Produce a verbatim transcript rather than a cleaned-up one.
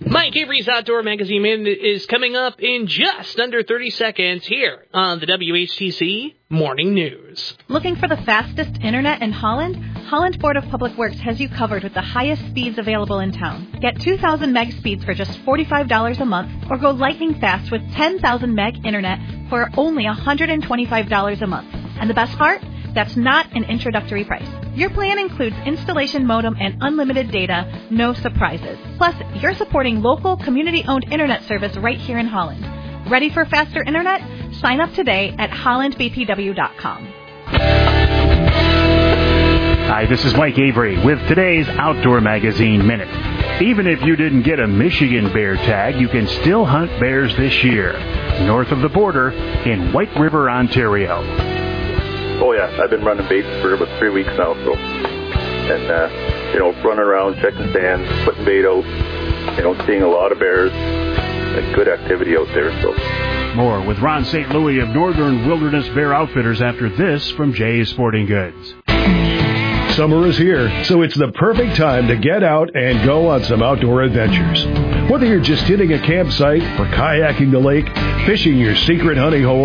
Mike Avery's Outdoor Magazine Minute is coming up in just under thirty seconds here on the W H T C Morning News. Looking for the fastest internet in Holland? Holland Board of Public Works has you covered with the highest speeds available in town. Get two thousand meg speeds for just forty-five dollars a month, or go lightning fast with ten thousand meg internet for only one hundred twenty-five dollars a month. And the best part? That's not an introductory price. Your plan includes installation modem and unlimited data, no surprises. Plus, you're supporting local, community-owned internet service right here in Holland. Ready for faster internet? Sign up today at holland b p w dot com. Hi, this is Mike Avery with today's Outdoor Magazine Minute. Even if you didn't get a Michigan bear tag, you can still hunt bears this year, north of the border in White River, Ontario. Oh, yeah, I've been running baits for about three weeks now, so, and, uh, you know, running around, checking stands, putting bait out, you know, seeing a lot of bears, and good activity out there, so. More with Ron Saint Louis of Northern Wilderness Bear Outfitters after this from Jay's Sporting Goods. Summer is here, so it's the perfect time to get out and go on some outdoor adventures. Whether you're just hitting a campsite or kayaking the lake, fishing your secret honey hole,